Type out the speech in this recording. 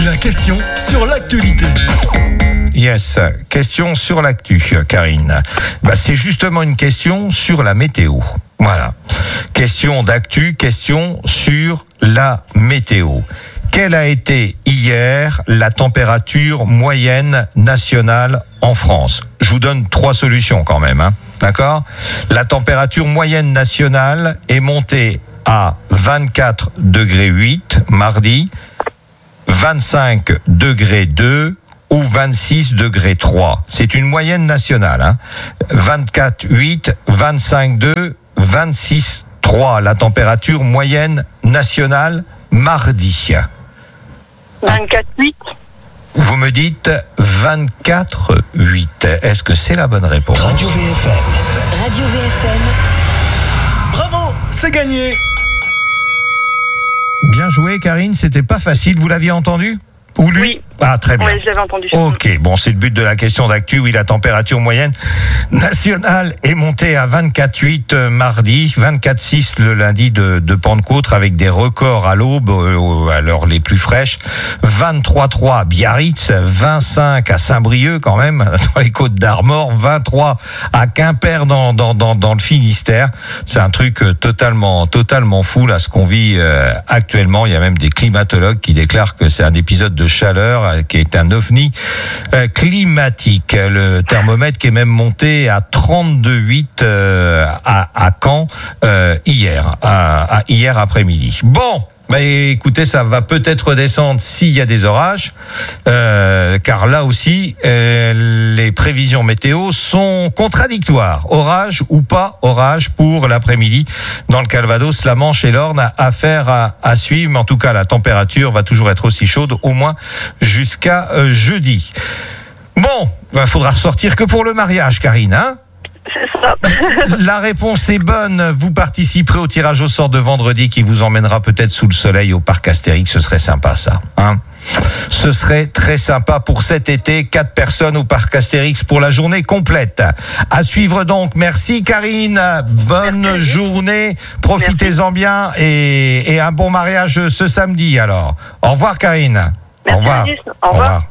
La question sur l'actualité. Yes, question sur l'actu, Karine. C'est justement une question sur la météo. Voilà. Question d'actu, question sur la météo. Quelle a été hier la température moyenne nationale en France ? Je vous donne 3 solutions quand même, hein. D'accord ? La température moyenne nationale est montée à 24,8 degrés mardi, 25 degrés 2 ou 26 degrés 3. C'est une moyenne nationale, hein. 24,8, 25,2, 26,3. La température moyenne nationale mardi. 24,8. Vous me dites 24,8. Est-ce que c'est la bonne réponse ? Radio VFM. Radio VFM. Bravo, c'est gagné. Bien joué, Karine. C'était pas facile. Vous l'aviez entendu ? Ou lui ? Oui. Ah, très bien. Oui, je l'avais entendu. Ok, bon, c'est le but de la question d'actu. Oui, la température moyenne nationale est montée à 24,8 mardi, 24,6 le lundi de Pentecôte, avec des records à l'aube, à l'heure les plus fraîches. 23,3 à Biarritz, 25 à Saint-Brieuc quand même, dans les Côtes d'Armor, 23 à Quimper dans le Finistère. C'est un truc totalement fou là, ce qu'on vit actuellement. Il y a même des climatologues qui déclarent que c'est un épisode de chaleur qui est un ovni climatique. Le thermomètre qui est même monté à 32,8 à Caen hier après-midi. Bon, écoutez, ça va peut-être redescendre s'il y a des orages, car là aussi, les prévisions météo sont contradictoires. Orage ou pas orage pour l'après-midi dans le Calvados, la Manche et l'Orne. Affaire à suivre, mais en tout cas, la température va toujours être aussi chaude, au moins jusqu'à jeudi. Bon, il faudra ressortir que pour le mariage, Karine, hein ? C'est ça. La réponse est bonne. Vous participerez au tirage au sort de vendredi qui vous emmènera peut-être sous le soleil au parc Astérix. Ce serait sympa, ça, hein ? Ce serait très sympa pour cet été. 4 personnes au parc Astérix pour la journée complète. À suivre donc. Merci, Karine. Bonne journée. Profitez-en bien et un bon mariage ce samedi, alors. Au revoir, Karine. Merci, Au revoir. Régis. Au revoir.